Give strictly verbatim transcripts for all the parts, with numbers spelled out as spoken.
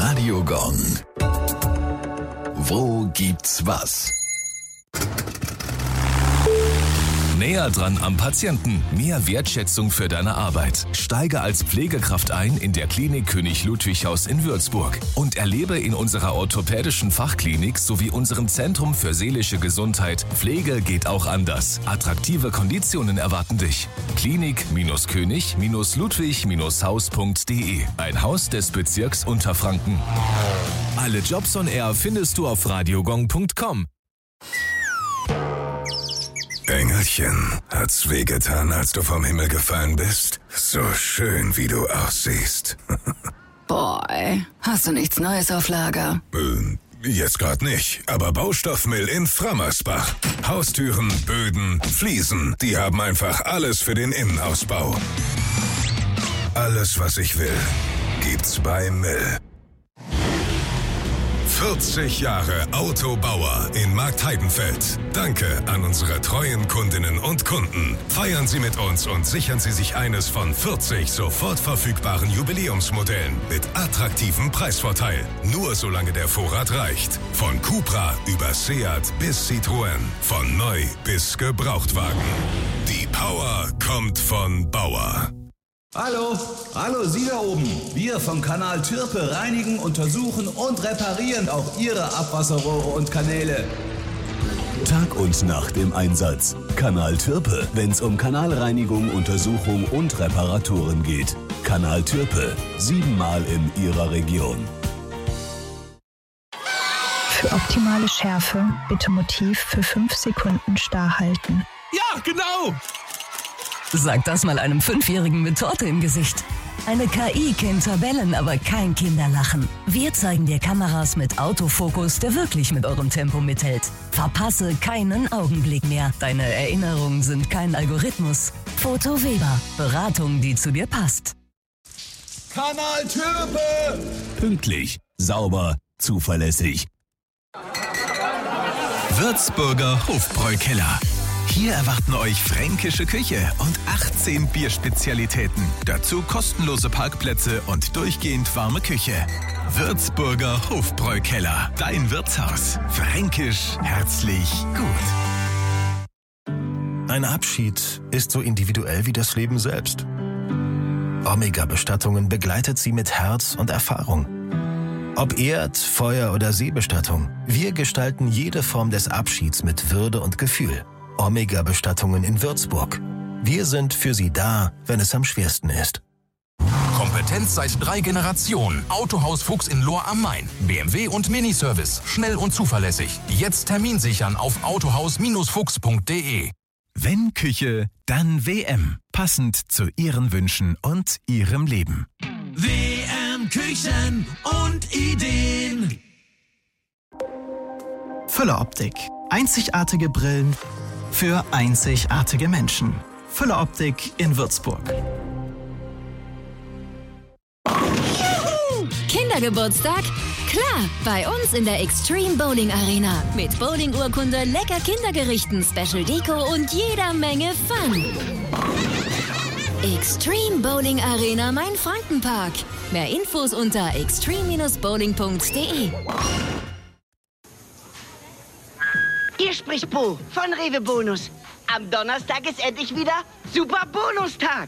Radio Gong. Wo gibt's was? Näher dran am Patienten, mehr Wertschätzung für deine Arbeit. Steige als Pflegekraft ein in der Klinik König Ludwig Haus in Würzburg und erlebe in unserer orthopädischen Fachklinik sowie unserem Zentrum für seelische Gesundheit Pflege geht auch anders. Attraktive Konditionen erwarten dich. Klinik-König Ludwig Haus punkt de. Ein Haus des Bezirks Unterfranken. Alle Jobs on Air findest du auf radiogong punkt com. Engelchen, hat's wehgetan, als du vom Himmel gefallen bist? So schön, wie du aussiehst. Boah, ey. Hast du nichts Neues auf Lager? Ähm, jetzt grad nicht, aber Baustoffmill in Frammersbach. Haustüren, Böden, Fliesen, die haben einfach alles für den Innenausbau. Alles, was ich will, gibt's bei Mill. vierzig Jahre Autobauer in Marktheidenfeld. Danke an unsere treuen Kundinnen und Kunden. Feiern Sie mit uns und sichern Sie sich eines von vierzig sofort verfügbaren Jubiläumsmodellen mit attraktivem Preisvorteil. Nur solange der Vorrat reicht. Von Cupra über Seat bis Citroën. Von neu bis Gebrauchtwagen. Die Power kommt von Bauer. Hallo, hallo Sie da oben. Wir vom Kanal Türpe reinigen, untersuchen und reparieren auch Ihre Abwasserrohre und Kanäle. Tag und Nacht im Einsatz. Kanal Türpe, wenn's um Kanalreinigung, Untersuchung und Reparaturen geht. Kanal Türpe, siebenmal in Ihrer Region. Für optimale Schärfe bitte Motiv für fünf Sekunden starr halten. Ja, genau! Sag das mal einem Fünfjährigen mit Torte im Gesicht. Eine K I kennt Tabellen, aber kein Kinderlachen. Wir zeigen dir Kameras mit Autofokus, der wirklich mit eurem Tempo mithält. Verpasse keinen Augenblick mehr. Deine Erinnerungen sind kein Algorithmus. Foto Weber. Beratung, die zu dir passt. Kanal Türpe! Pünktlich, sauber, zuverlässig. Würzburger Hofbräukeller. Hier erwarten euch fränkische Küche und achtzehn Bierspezialitäten. Dazu kostenlose Parkplätze und durchgehend warme Küche. Würzburger Hofbräukeller. Dein Wirtshaus. Fränkisch, herzlich, gut. Ein Abschied ist so individuell wie das Leben selbst. Omega-Bestattung begleitet sie mit Herz und Erfahrung. Ob Erd-, Feuer- oder Seebestattung, wir gestalten jede Form des Abschieds mit Würde und Gefühl. Omega-Bestattungen in Würzburg. Wir sind für Sie da, wenn es am schwersten ist. Kompetenz seit drei Generationen. Autohaus Fuchs in Lohr am Main. B M W und Miniservice. Schnell und zuverlässig. Jetzt Termin sichern auf autohaus Fuchs punkt de. Wenn Küche, dann W M. Passend zu Ihren Wünschen und Ihrem Leben. W M Küchen und Ideen. Füller Optik. Einzigartige Brillen für einzigartige Menschen. Füller Optik in Würzburg. Kindergeburtstag? Klar, bei uns in der Extreme Bowling Arena. Mit Bowling-Urkunde, lecker Kindergerichten, Special Deko und jeder Menge Fun. Extreme Bowling Arena Main-Frankenpark. Mehr Infos unter extreme bowling punkt de. Hier spricht Bo von Rewe Bonus. Am Donnerstag ist endlich wieder Super Bonustag.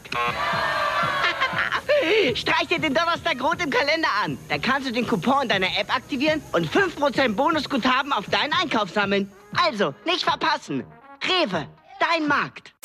Streich dir den Donnerstag rot im Kalender an. Dann kannst du den Coupon deiner App aktivieren und fünf Prozent Bonusguthaben auf deinen Einkauf sammeln. Also, nicht verpassen. Rewe, dein Markt.